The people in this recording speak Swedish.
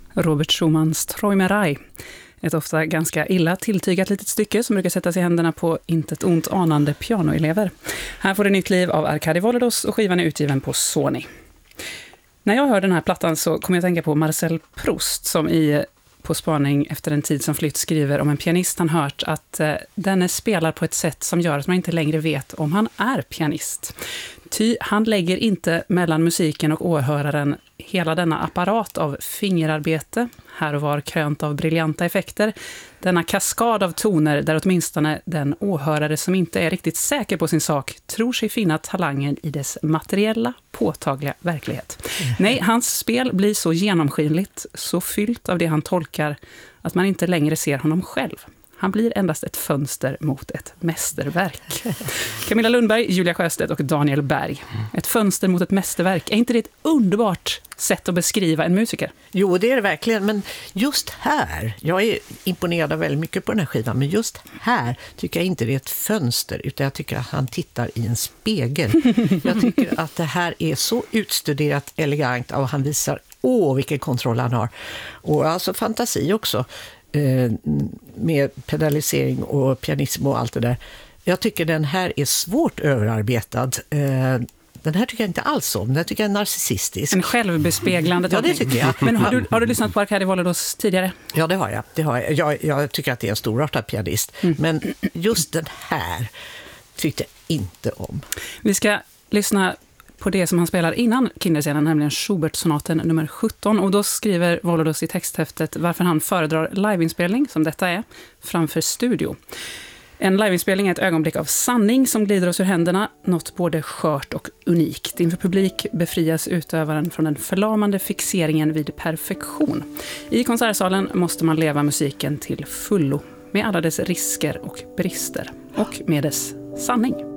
Robert Schumanns Träumerei. Ett ofta ganska illa tilltygat litet stycke som brukar sättas i händerna på intet ont anande pianoelever. Här får det nytt liv av Arkady Volodos och skivan är utgiven på Sony. När jag hör den här plattan så kommer jag att tänka på Marcel Proust som i På spaning efter en tid som flytt skriver om en pianist han hört att denne spelar på ett sätt som gör att man inte längre vet om han är pianist. Ty han lägger inte mellan musiken och åhöraren hela denna apparat av fingerarbete, här och var krönt av briljanta effekter, denna kaskad av toner där åtminstone den åhörare som inte är riktigt säker på sin sak tror sig finna talangen i dess materiella, påtagliga verklighet. Nej, hans spel blir så genomskinligt, så fyllt av det han tolkar att man inte längre ser honom själv. Han blir endast ett fönster mot ett mästerverk. Camilla Lundberg, Julia Sjöstedt och Daniel Berg. Ett fönster mot ett mästerverk. Är inte det ett underbart sätt att beskriva en musiker? Jo, det är det verkligen. Men just här, jag är imponerad av väldigt mycket på den här skivan, men just här tycker jag inte det är ett fönster, utan jag tycker att han tittar i en spegel. Jag tycker att det här är så utstuderat elegant och han visar, vilken kontroll han har. Och alltså fantasi också. Med pedalisering och pianism och allt det där. Jag tycker den här är svårt överarbetad. Den här tycker jag inte alls om. Den här tycker jag är narcissistisk. En självbespeglande tolkning. Ja, det tycker jag. Men har du lyssnat på Arkady Volodos tidigare? Ja, det har jag. Jag tycker att det är en storartad pianist. Men just den här tyckte jag inte om. Vi ska lyssna på det som han spelar innan Kinderscenen, nämligen Schubert-sonaten nummer 17. Och då skriver Volodos i texthäftet varför han föredrar liveinspelning, som detta är, framför studio. En liveinspelning är ett ögonblick av sanning som glider oss ur händerna, något både skört och unikt. Inför publik befrias utövaren från den förlamande fixeringen vid perfektion. I konsertsalen måste man leva musiken till fullo, med alla dess risker och brister, och med dess sanning.